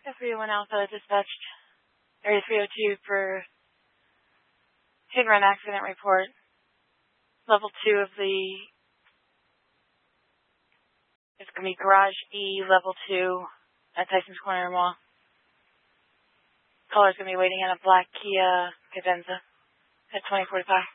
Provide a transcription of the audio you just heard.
F301 Alpha dispatched Area 302 for hit and run accident report. Level 2 of the, it's going to be Garage E, Level 2 at Tyson's Corner Mall. Caller's going to be waiting in a black Kia Cadenza at 2045.